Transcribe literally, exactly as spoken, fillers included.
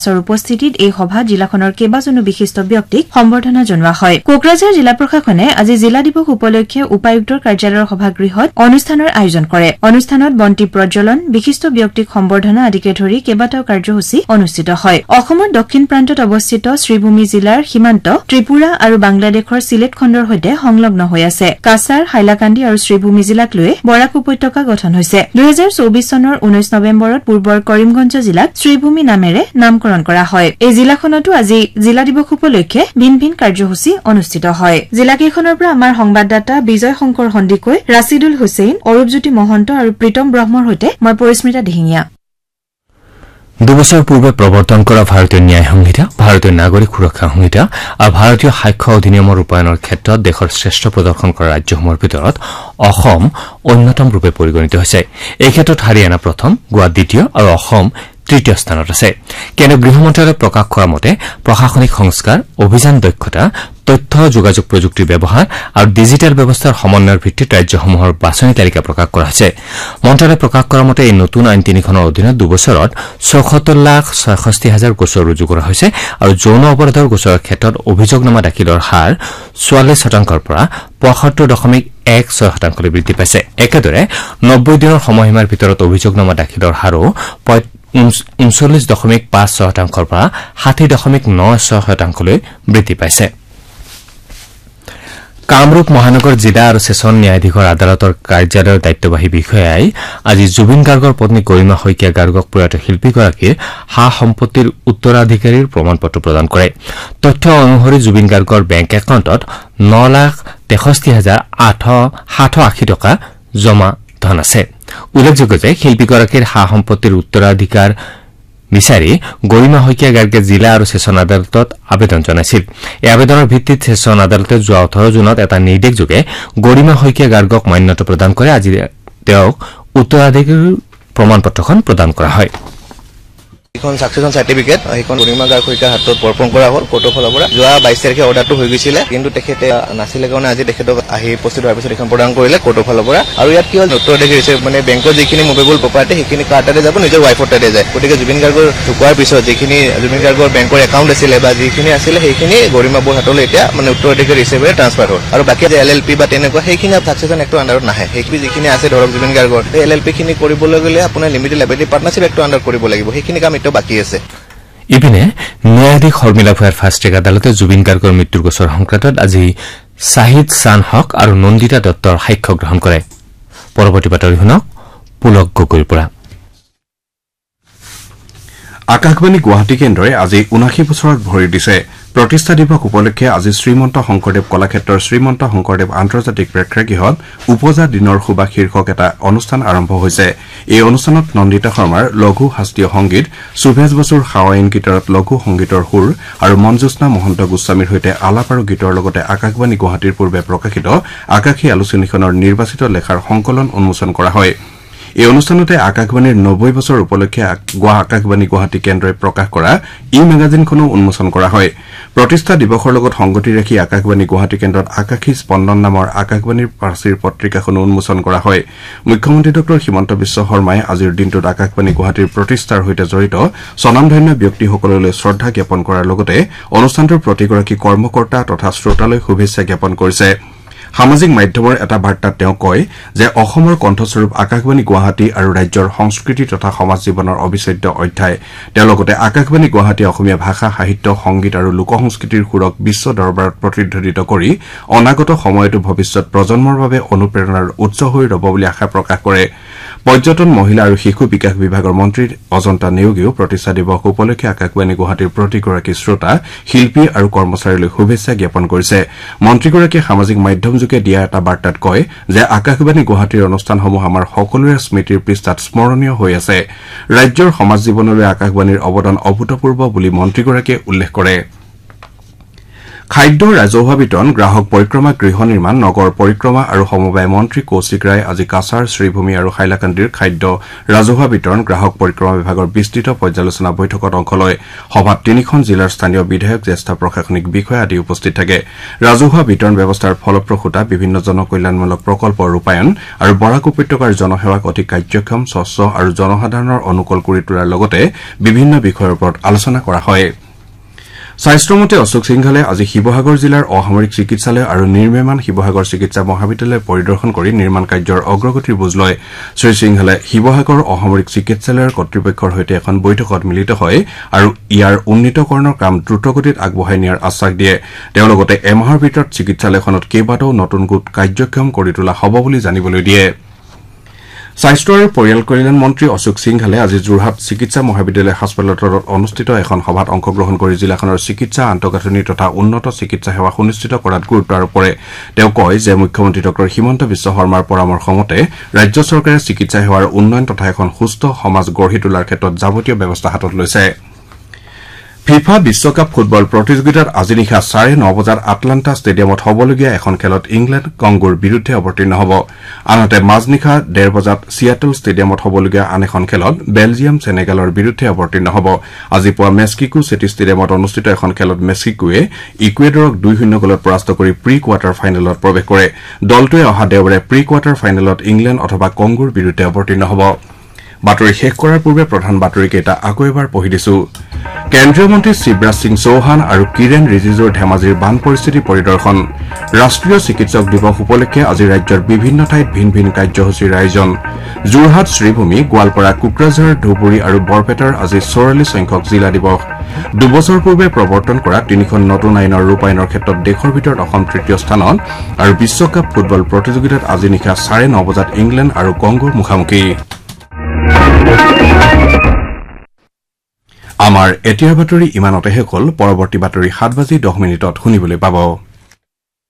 সৰ উপস্থিতিত এই সভাত জিলাখনৰ কেইবাজনো বিশিষ্ট ব্যক্তিক সম্বৰ্ধনা জনোৱা হয় কোকৰাঝাৰ জিলা প্ৰশাসনে আজি জিলা দিৱস উপলক্ষে উপায়ুক্তৰ কাৰ্যালয়ৰ সভাগৃহত অনুষ্ঠানৰ আয়োজন কৰে অনুষ্ঠানত বন্তি প্ৰজ্বলন বিশিষ্ট ব্যক্তিক সম্বৰ্ধনা আদিকে ধৰি কেইবাটাও কাৰ্যসূচী অনুষ্ঠিত হয় অসমৰ দক্ষিণ প্ৰান্তত অৱস্থিত শ্ৰীভূমি জিলাৰ সীমান্ত ত্ৰিপুৰা আৰু বাংলাদেশৰ সিলেট খণ্ডৰ সৈতে সংলগ্ন হৈ আছে কাছাৰ হাইলাকান্দি আৰু শ্ৰীভূমি জিলাক লৈ বৰাক উপত্যকা গঠন হৈছে দুই হাজাৰ চৌবিশ চনৰ ঊনৈশ নৱেম্বৰত পূৰ্বৰ কৰিমগঞ্জ জিলাক শ্ৰীভূমি নামেৰে নামকৰণ কৰা হয় এই জিলাখনতো আজি জিলা দিৱস উপলক্ষে ভিন ভিন কাৰ্যসূচী অনুষ্ঠিত হয় জিলাকেইখনৰ পৰা আমাৰ সংবাদদাতা বিজয় শংকৰ সন্দিকৈ ৰাছিদুল হুছেইন অৰূপজ্যোতি মহন্ত আৰু প্ৰীতম ব্ৰহ্মৰ সৈতে মই পৰিস্মিতা দিহিঙীয়া দুবছৰ পূৰ্বে প্ৰৱৰ্তন কৰা ভাৰতীয় ন্যায় সংহিতা ভাৰতীয় নাগৰিক সুৰক্ষা সংহিতা আৰু ভাৰতীয় সাক্ষ্য অধিনিয়মৰ ৰূপায়ণৰ ক্ষেত্ৰত দেশৰ শ্ৰেষ্ঠ প্ৰদৰ্শন কৰা ৰাজ্যসমূহৰ ভিতৰত অসম অন্যতম ৰূপে পৰিগণিত হৈছে এই ক্ষেত্ৰত হাৰিয়ানা প্ৰথম গোৱা দ্বিতীয় আৰু অসম তৃতীয় স্থানত আছে কেন্দ্ৰীয় গৃহ মন্ত্ৰালয়ে প্ৰকাশ কৰা মতে প্ৰশাসনিক সংস্কাৰ অভিযান দক্ষতা তথ্য যোগাযোগ প্ৰযুক্তিৰ ব্যৱহাৰ আৰু ডিজিটেল ব্যৱস্থাৰ সমন্বয়ৰ ভিত্তিত ৰাজ্যসমূহৰ বাছনি তালিকা প্ৰকাশ কৰা হৈছে মন্ত্ৰালয়ে প্ৰকাশ কৰা মতে এই নতুন আইন তিনিখনৰ অধীনত দুবছৰত চৌসত্তৰ লাখ ছয়ষষ্ঠি হাজাৰ গোচৰ ৰুজু কৰা হৈছে আৰু যৌন অপৰাধৰ গোচৰৰ ক্ষেত্ৰত অভিযোগনামা দাখিলৰ হাৰ চৌৱাল্লিছ শতাংশৰ পৰা পঁয়সত্তৰ দশমিক এক ছয় শতাংশলৈ বৃদ্ধি পাইছে একেদৰে নব্বৈ দিনৰ সময়সীমাৰ ভিতৰত অভিযোগনামা দাখিলৰ হাৰো ঊনচল্লিছ দশমিক পাঁচ ছয় শতাংশৰ পৰা ষাঠি দশমিক ন ছয় শতাংশলৈ বৃদ্ধি পাইছে কামৰূপ মহানগৰ জিলা আৰু ছেছন ন্যায়াধীশৰ আদালতৰ কাৰ্যালয়ৰ দায়িত্ববাহী বিষয়াই আজি জুবিন গাৰ্গৰ পত্নী গৰিমা শইকীয়া গাৰ্গক প্ৰয়াত শিল্পীগৰাকীৰ সা সম্পত্তিৰ উত্তৰাধিকাৰীৰ প্ৰমাণপত্ৰ প্ৰদান কৰে তথ্য অনুসৰি জুবিন গাৰ্গৰ বেংক একাউণ্টত ন লাখ তেষষ্ঠি হাজাৰ সাতশ আশী টকা জমা ধন আছে উল্লেখযোগ্য যে শিল্পীগৰাকীৰ সা সম্পত্তিৰ উত্তৰাধিকাৰ বিচাৰি গৰিমা শইকীয়া গাৰ্গে জিলা আৰু ছেছন আদালতত আবেদন জনাইছিল এই আবেদনৰ ভিত্তিত ছেছন আদালতে যোৱা ওঠৰ জুনত এটা নিৰ্দেশযোগে গৰিমা শইকীয়া গাৰ্গক মান্যতা প্ৰদান কৰে আজি তেওঁক উত্তৰাধিকাৰীৰ প্ৰমাণপত্ৰখন প্ৰদান কৰা হয় এখন সাকসেসন সার্টিফিকেট এখন গৰিমা গাৰ্গ শইকীয়াৰ হাতত অৰ্পণ কৰা হ'ল কোৰ্টৰ ফালৰ পৰা যোৱা বাইশ তাৰিখে অৰ্ডাৰটো হৈ গৈছিল কিন্তু তেখেতে নাছিলে কাৰণে আজি তেখেতক আহি উপস্থিত হোৱাৰ পিছত এখন প্ৰদান কৰিলে কোৰ্টৰ ফালৰ পৰা আৰু ইয়াত কি হ'ল উত্তৰাধিকাৰী হিচাপে মানে বেংকৰ যিখিনি মুভেবল প্ৰপাৰ্টি সেইখিনি কাৰ তাতে যাব নিজৰ ৱাইফৰ তাতে যায় গতিকে জুবিন গাৰ্গৰ ঢুকোৱাৰ পিছত যিখিনি জুবিন গাৰ্গৰ বেংকৰ একাউণ্ট আছিলে বা যিখিনি আছিলে সেইখিনি গৰিমা বৌৰ হাতলৈ এতিয়া মানে উত্তৰাধিকাৰী হিচাপে ট্ৰান্সফাৰ হ'ল আৰু বাকী এল এল পি বা তেনেকুৱা সেইখিনি সাকসেসন এক্টৰ আণ্ডাৰত নাহে সেইখিনি যিখিনি আছে ধৰক জুবিন গাৰ্গৰ সেই এল এল পি খিনি কৰিবলৈ গ'লে আপোনাৰ limited liability partnership actor under কৰিব লাগিব সেইখিনি কাম এতিয়া বাকী আছে ইপিনে ন্যায়াধীশ শৰ্মিলা ভূঞাৰ ফাষ্ট ট্ৰেক আদালতে জুবিন গাৰ্গৰ মৃত্যুৰ গোচৰ সংক্ৰান্তত আজি শাহিদ চান হক আৰু নন্দিতা দত্তৰ সাক্ষ্য গ্ৰহণ কৰে পৰৱৰ্তী বাতৰি শুনক পুলক গগৈৰ পৰা আকাশবাণী গুৱাহাটী কেন্দ্ৰই আজি ঊনাশী বছৰত ভৰি দিছে প্ৰতিষ্ঠা দিৱস উপলক্ষে আজি শ্ৰীমন্ত শংকৰদেৱ কলাক্ষেত্ৰৰ শ্ৰীমন্ত শংকৰদেৱ আন্তৰ্জাতিক প্ৰেক্ষাগৃহত উপজা দিনৰ সুবাস শীৰ্ষক এটা অনুষ্ঠান আৰম্ভ হৈছে এই অনুষ্ঠানত নন্দিতা শৰ্মাৰ লঘু শাস্ত্ৰীয় সংগীত সুভেশ বসুৰ সাৱাইন গীতৰত লঘু সংগীতৰ সুৰ আৰু মঞ্জুস্না মহন্ত গোস্বামীৰ সৈতে আলাপ আৰু গীতৰ লগতে আকাশবাণী গুৱাহাটীৰ পূৰ্বে প্ৰকাশিত আকাশী আলোচনীখনৰ নিৰ্বাচিত লেখাৰ সংকলন উন্মোচন কৰা হয় এই অনুষ্ঠানতে আকাশবাণীৰ নব্বৈ বছৰ উপলক্ষে গোৱা আকাশবাণী গুৱাহাটী কেন্দ্ৰই প্ৰকাশ কৰা ই মেগাজিনখনো উন্মোচন কৰা হয় প্ৰতিষ্ঠা দিৱসৰ লগত সংগতি ৰাখি আকাশবাণী গুৱাহাটী কেন্দ্ৰত আকাশী স্পন্দন নামৰ আকাশবাণীৰ পাৰ্চিৰ পত্ৰিকাখনো উন্মোচন কৰা হয় মুখ্যমন্ত্ৰী ডক্টৰ হিমন্ত বিশ্ব শৰ্মাই আজিৰ দিনটোত আকাশবাণী গুৱাহাটীৰ প্ৰতিষ্ঠাৰ সৈতে জড়িত স্বনামধন্য ব্যক্তিসকললৈ শ্ৰদ্ধা জ্ঞাপন কৰাৰ লগতে অনুষ্ঠানটোৰ প্ৰতিগৰাকী কৰ্মকৰ্তা তথা শ্ৰোতালৈ শুভেচ্ছা জ্ঞাপন কৰিছে সামাজিক মাধ্যমৰ এটা বাৰ্তাত তেওঁ কয় যে অসমৰ কণ্ঠস্বৰূপ আকাশবাণী গুৱাহাটী আৰু ৰাজ্যৰ সংস্কৃতি তথা সমাজ জীৱনৰ অবিচ্ছেদ্য অধ্যায় তেওঁ লগতে আকাশবাণী গুৱাহাটী অসমীয়া ভাষা সাহিত্য সংগীত আৰু লোকসংস্কৃতিৰ সুৰক বিশ্ব দৰবাৰত প্ৰতিধ্বনিত কৰি অনাগত সময়তো ভৱিষ্যত প্ৰজন্মৰ বাবে অনুপ্ৰেৰণাৰ উৎস হৈ ৰব বুলি আশা প্ৰকাশ কৰে পৰ্যটন মহিলা আৰু শিশু বিকাশ বিভাগৰ মন্ত্ৰী অজন্তা নেওগেও প্ৰতিষ্ঠা দিৱস উপলক্ষে আকাশবাণী গুৱাহাটীৰ প্ৰতিগৰাকী শ্ৰোতা শিল্পী আৰু কৰ্মচাৰীলৈ শুভেচ্ছা জ্ঞাপন কৰিছে মন্ত্ৰীগৰাকীয়ে সামাজিক মাধ্যমযোগে দিয়া এটা বাৰ্তাত কয় যে আকাশবাণী গুৱাহাটীৰ অনুষ্ঠানসমূহ আমাৰ সকলোৰে স্মৃতিৰ পৃষ্ঠাত স্মৰণীয় হৈ আছে ৰাজ্যৰ সমাজ জীৱনলৈ আকাশবাণীৰ অৱদান অভূতপূৰ্ব বুলি মন্ত্ৰীগৰাকীয়ে উল্লেখ কৰে খাদ্য ৰাজহুৱা বিতৰণ গ্ৰাহক পৰিক্ৰমা গৃহ নিৰ্মাণ নগৰ পৰিক্ৰমা আৰু সমবায় মন্ত্ৰী কৌশিক ৰায় আজি কাছাৰ শ্ৰীভূমি আৰু হাইলাকান্দিৰ খাদ্য ৰাজহুৱা বিতৰণ গ্ৰাহক পৰিক্ৰমা বিভাগৰ বিস্তৃত পৰ্যালোচনা বৈঠকত অংশ লয় সভাত তিনিখন জিলাৰ স্থানীয় বিধায়ক জ্যেষ্ঠ প্ৰশাসনিক বিষয়া আদি উপস্থিত থাকে ৰাজহুৱা বিতৰণ ব্যৱস্থাৰ ফলপ্ৰসূতা বিভিন্ন জনকল্যাণমূলক প্ৰকল্পৰ ৰূপায়ণ আৰু বৰাক উপত্যকাৰ জনসেৱাক অধিক কাৰ্যক্ষম স্বচ্ছ আৰু জনসাধাৰণৰ অনুকূল কৰি তোলাৰ লগতে বিভিন্ন বিষয়ৰ ওপৰত আলোচনা কৰা হয় স্বাস্থ্যমন্ত্ৰী অশোক সিংঘালে আজি শিৱসাগৰ জিলাৰ অসামৰিক চিকিৎসালয় আৰু নিৰ্মাণ শিৱসাগৰ চিকিৎসা মহাবিদ্যালয় পৰিদৰ্শন কৰি নিৰ্মাণ কাৰ্যৰ অগ্ৰগতিৰ বুজ লয় শ্ৰীসিংঘালে শিৱসাগৰ অসামৰিক চিকিৎসালয়ৰ কৰ্তৃপক্ষৰ সৈতে এখন বৈঠকত মিলিত হয় আৰু ইয়াৰ উন্নীতকৰণৰ কাম দ্ৰুতগতিত আগবঢ়াই নিয়াৰ আশ্বাস দিয়ে তেওঁ লগতে এমাহৰ ভিতৰত চিকিৎসালয়খনত কেইবাটাও নতুন গোট কাৰ্যক্ষম কৰি তোলা হ'ব বুলি জানিবলৈ দিয়ে স্বাস্থ্য আৰু পৰিয়াল কল্যাণ মন্ত্ৰী অশোক সিংঘালে আজি যোৰহাট চিকিৎসা মহাবিদ্যালয় হাস্পতালত অনুষ্ঠিত এখন সভাত অংশগ্ৰহণ কৰি জিলাখনৰ চিকিৎসা আন্তঃগাঁথনি তথা উন্নত চিকিৎসা সেৱা সুনিশ্চিত কৰাত গুৰুত্ব আৰোপ কৰে তেওঁ কয় যে মুখ্যমন্ত্ৰী ডঃ হিমন্ত বিশ্ব শৰ্মাৰ পৰামৰ্শ মতে ৰাজ্য চৰকাৰে চিকিৎসা সেৱাৰ উন্নয়ন তথা এখন সুস্থ সমাজ গঢ়ি তোলাৰ ক্ষেত্ৰত যাৱতীয় ব্যৱস্থা হাতত লৈছে ফিফা বিশ্বকাপ ফুটবল প্ৰতিযোগিতাত আজি নিশা চাৰে ন বজাত আটলাণ্টা ষ্টেডিয়ামত হ'বলগীয়া এখন খেলত ইংলেণ্ড কংগোৰ বিৰুদ্ধে অৱতীৰ্ণ হ'ব আনহাতে মাজনিশা ডেৰ বজাত ছিয়াটল ষ্টেডিয়ামত হ'বলগীয়া আন এখন খেলত বেলজিয়াম সেনেগালৰ বিৰুদ্ধে অৱতীৰ্ণ হ'ব আজি পুৱা মেক্সিকো চিটি ষ্টেডিয়ামত অনুষ্ঠিত এখন খেলত মেক্সিকোৱে ইকুৱেডৰক দুই শূন্য গলত পৰাস্ত কৰি প্ৰি কোৱাৰ্টাৰ ফাইনেলত প্ৰৱেশ কৰে দলটোৱে অহা দেওবাৰে প্ৰি কোৱাৰ্টাৰ ফাইনেলত ইংলেণ্ড অথবা কংগোৰ বিৰুদ্ধে অৱতীৰ্ণ হ'ব বাতৰি শেষ কৰাৰ পূৰ্বে প্ৰধান বাতৰিকেইটা আকৌ এবাৰ পঢ়ি দিছো কেন্দ্ৰীয় মন্ত্ৰী শিৱৰাজ সিং চৌহান আৰু কিৰেণ ৰিজিজুৰ ধেমাজিৰ বান পৰিস্থিতি পৰিদৰ্শন ৰাষ্ট্ৰীয় চিকিৎসক দিৱস উপলক্ষে আজি ৰাজ্যৰ বিভিন্ন ঠাইত ভিন ভিন কাৰ্যসূচীৰ আয়োজন যোৰহাট শ্ৰীভূমি গোৱালপাৰা কোকৰাঝাৰ ধুবুৰী আৰু বৰপেটাৰ আজি চৌৰাল্লিছ সংখ্যক জিলা দিৱস দুবছৰ পূৰ্বে প্ৰৱৰ্তন কৰা তিনিখন নতুন আইনৰ ৰূপায়ণৰ ক্ষেত্ৰত দেশৰ ভিতৰত অসম তৃতীয় স্থানত আৰু বিশ্বকাপ ফুটবল প্ৰতিযোগিতাত আজি নিশা চাৰে ন বজাত ইংলেণ্ড আৰু কংগোৰ মুখামুখি আমাৰ এতিয়াৰ বাতৰি ইমানতে শেষ হ'ল পৰৱৰ্তী বাতৰি সাত বাজি দহ মিনিটত শুনিবলৈ পাব